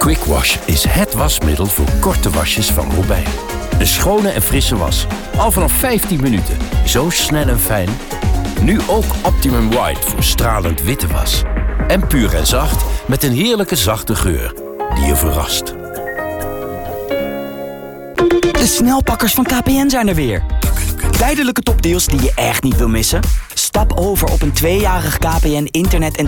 Quick Wash is het wasmiddel voor korte wasjes van Robijn. Een schone en frisse was. Al vanaf 15 minuten. Zo snel en fijn. Nu ook Optimum White voor stralend witte was. En puur en zacht met een heerlijke zachte geur die je verrast. De snelpakkers van KPN zijn er weer. Tijdelijke topdeals die je echt niet wil missen? Stap over op een 2-jarig KPN internet- en